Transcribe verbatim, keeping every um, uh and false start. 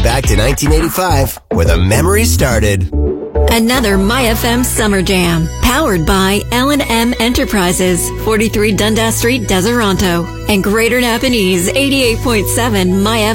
back to nineteen eighty-five, where the memories started. Another MyFM Summer Jam, powered by L and M Enterprises, forty-three Dundas Street, Deseronto, and Greater Napanese, eighty-eight point seven MyFM.